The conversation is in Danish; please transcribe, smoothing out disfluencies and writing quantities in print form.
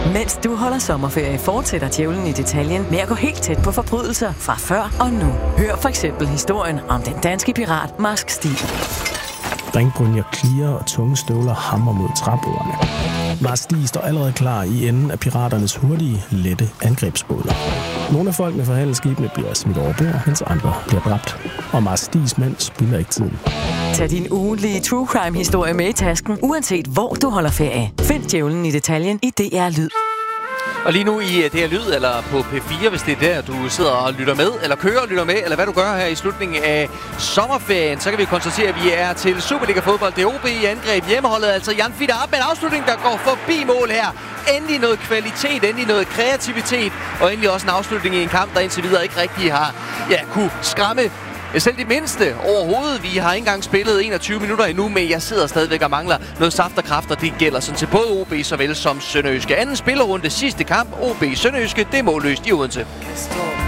Mens du holder sommerferie, fortsætter Djævlen i detaljen med at gå helt tæt på forbrydelser fra før og nu. Hør for eksempel historien om den danske pirat Marsk Stig. Ringbrynjer klirer og tunge støvler hammer mod træbordene. Marsk Stig står allerede klar i enden af piraternes hurtige, lette angrebsbåde. Nogle af folkene fra handelsskibene bliver smidt over bord, mens andre bliver dræbt. Og Marsk Stigs mænd spilder ikke tiden. Tag din ugentlige True Crime-historie med i tasken, uanset hvor du holder ferie. Find Djævlen i detaljen i DR Lyd. Og lige nu i DR Lyd, eller på P4, hvis det er der, du sidder og lytter med, eller kører og lytter med, eller hvad du gør her i slutningen af sommerferien, så kan vi konstatere, at vi er til Superliga-fodbold. Det er OB i angreb. Hjemmeholdet, altså Jan Fitter med en afslutning, der går forbi mål her. Endelig noget kvalitet, endelig noget kreativitet, og endelig også en afslutning i en kamp, der indtil videre ikke rigtig har kunne skræmme selv de mindste overhovedet. Vi har ikke engang spillet 21 minutter endnu, men jeg sidder stadigvæk og mangler noget saft og kraft, og det gælder sådan til både OB såvel som Sønderjyske. Anden spillerunde, sidste kamp, OB Sønderjyske, det er målløst i Odense.